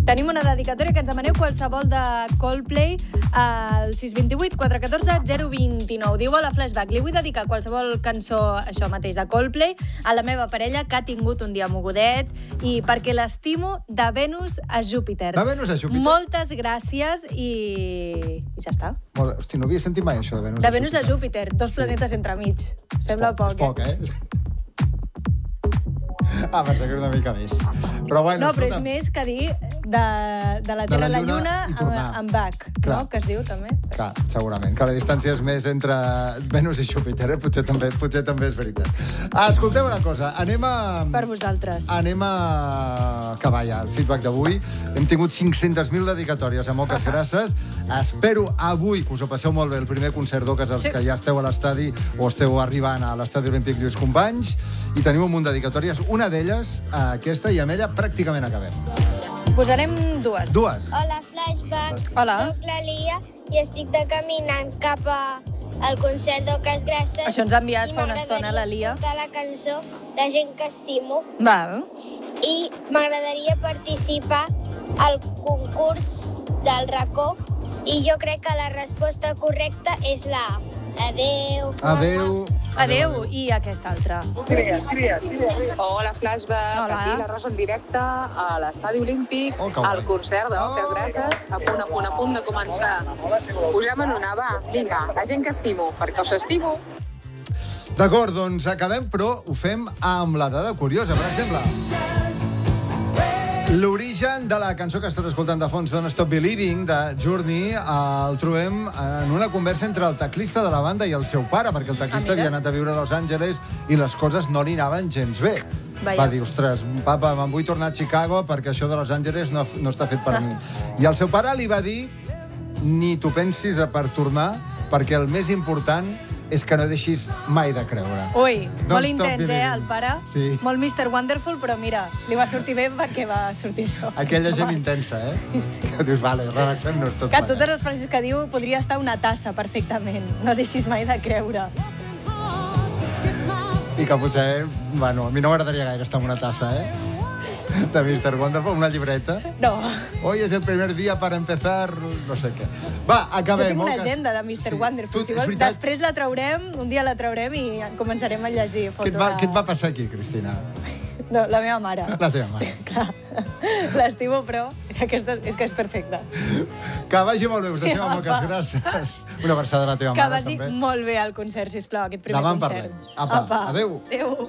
Tenim una dedicatòria que ens demaneu qualsevol de Coldplay al 628 414 029. Diu, hola, Flashback, li vull dedicar qualsevol cançó, això mateix, de Coldplay, a la meva parella que ha tingut un dia mogudet i perquè l'estimo de Venus a Júpiter. De Venus a Júpiter? Moltes gràcies i ja està. Hosti, no havia sentit mai això de Venus a Júpiter. De Venus a Júpiter, dos planetes entremig. Sembla poc, És poc, pensava que era una mica més. Però bueno, no, però és més que dir de la Terra a la Lluna en back, no? Que es diu també. Clar, segurament. Que la distància és més entre Venus i Júpiter, potser també és veritat. Escolteu una cosa, Per vosaltres. Anem a acabar ja el feedback d'avui. Hem tingut 500.000 dedicatòries a Moques Grasses. Espero avui que us ho passeu molt bé el primer concert d'Oques, els que ja esteu a l'estadi o esteu arribant a l'estadi olímpic Lluís Companys, i tenim un munt de dedicatòries. Una d'elles, aquesta, i amb ella pràcticament acabem. Posarem dues. Hola, Flashback. Hola. Soc la Lia i estic caminant cap al concert d'Oques Grasses. Això ens ha enviat fa una estona la Lia. I m'agradaria escoltar la cançó La gent que estimo. Val. I m'agradaria participar al concurs del racó. I jo crec que la resposta correcta és la A. Adéu. Adéu. I aquesta altra. Hola, Flashback. Hola. Aquí la Rosa en directe a l'estadi olímpic, al concert d'Oques Grasses, a punt de començar. Posem en una, va, vinga, la gent que estimo, perquè us estimo. D'acord, doncs acabem, però ho fem amb la dada curiosa. Per exemple, l'origen de la cançó que estàs escoltant de fons, Don't Stop Believing, de Journey, el trobem en una conversa entre el teclista de la banda i el seu pare, perquè el teclista havia anat a viure a Los Angeles i les coses no li anaven gens bé. Va dir, ostres, papa, me'n vull tornar a Chicago perquè això de Los Angeles no està fet per mi. I el seu pare li va dir, ni t'ho pensis per tornar, perquè el més important és que no deixis mai de creure. Ui, molt intens, el pare? Sí. Molt Mr. Wonderful, però mira, li va sortir bé perquè va sortir això. Aquella gent intensa, Sí. Que dius, vale, relaxem-nos tot. Que totes les frases que diu podria estar una tassa perfectament. No deixis mai de creure. I que potser, bueno, a mi no m'agradaria gaire estar en una tassa, de Mr. Wonderful, una llibreta. No. Hoy es el primer día para empezar, no sé què. Va, acabem. Jo tinc una agenda de Mr. Wonderful. Si vols, després la traurem, un dia la traurem i començarem a llegir. Què et va passar aquí, Cristina? No, la meva mare. La teva mare. Clar. L'estimo, però aquesta és que és perfecta. Que vagi molt bé, us deixem amb Moques Grasses. Una abraçada a la teva mare, també. Que vagi molt bé al concert, sisplau, aquest primer concert. Demà en parlem. Apa, adéu. Adéu.